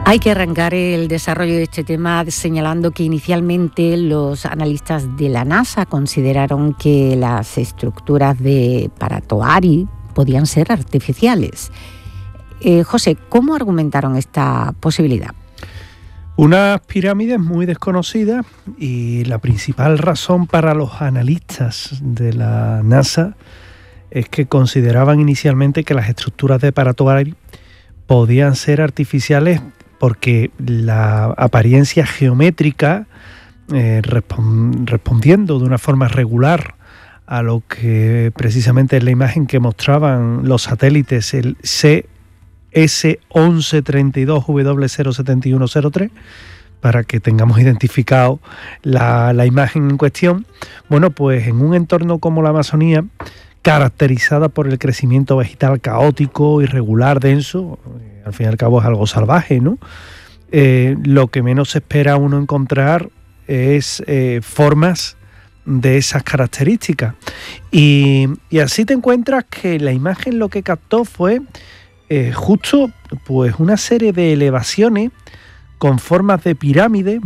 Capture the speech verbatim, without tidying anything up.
Hay que arrancar el desarrollo de este tema señalando que inicialmente los analistas de la NASA consideraron que las estructuras de Paratoari podían ser artificiales. Eh, José, ¿cómo argumentaron esta posibilidad? Unas pirámides muy desconocidas, y la principal razón para los analistas de la NASA es que consideraban inicialmente que las estructuras de Paratoari podían ser artificiales porque la apariencia geométrica, eh, respon- respondiendo de una forma regular a lo que precisamente es la imagen que mostraban los satélites, el C S once treinta y dos W cero siete uno cero tres, para que tengamos identificado la, la imagen en cuestión. Bueno, pues en un entorno como la Amazonía, caracterizada por el crecimiento vegetal caótico, irregular, denso, al fin y al cabo es algo salvaje, ¿no? Eh, lo que menos espera uno encontrar es eh, formas de esas características. Y, y así te encuentras que la imagen lo que captó fue eh, justo pues una serie de elevaciones con formas de pirámide